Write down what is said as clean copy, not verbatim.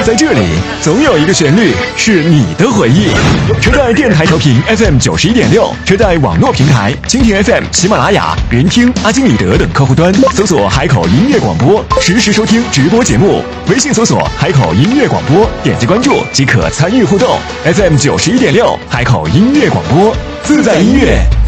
在这里，总有一个旋律是你的回忆。车贷电台调频 FM 91.6，车贷网络平台蜻蜓 FM、喜马拉雅、云听、阿基米德等客户端搜索海口音乐广播，实时收听直播节目。微信搜索海口音乐广播，点击关注即可参与互动。FM 91.6，海口音乐广播，自在音乐